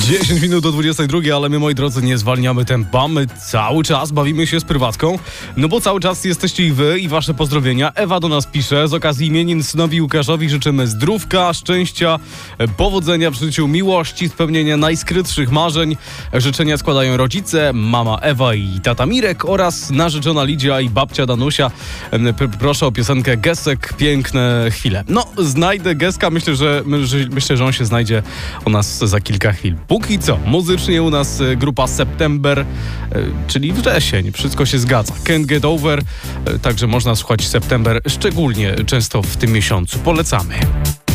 10 minut do 22, ale my, moi drodzy, nie zwalniamy tempa. My cały czas bawimy się z prywatką, no bo cały czas jesteście i wy, i wasze pozdrowienia. Ewa do nas pisze: z okazji imienin synowi Łukaszowi życzymy zdrówka, szczęścia, powodzenia w życiu, miłości, spełnienia najskrytszych marzeń. Życzenia składają rodzice, mama Ewa i tata Mirek oraz narzeczona Lidia i babcia Danusia. Proszę o piosenkę Gesek, piękne chwile. No, znajdę Geska, myślę, że on się znajdzie u nas za kilka chwil. Póki co, muzycznie u nas grupa September, czyli wrzesień. Wszystko się zgadza. Can't Get Over, także można słuchać September szczególnie często w tym miesiącu. Polecamy.